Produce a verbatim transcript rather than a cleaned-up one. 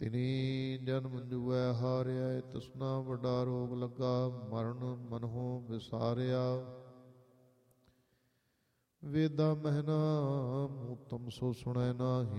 ਤਿਨੀ ਜਨਮ ਜੁਐ ਹਾਰਿਆ, ਤ੍ਰਿਸ਼ਨਾ ਵੱਡਾ ਰੋਗ ਲੱਗਾ, ਮਰਨ ਮਨਹੁ ਵਿਸਾਰਿਆ। ਵੇਦਾ ਮਹਿਨਾ ਮੂਤਮ ਸੋ ਸੁਣੈ ਨਾਹੀ,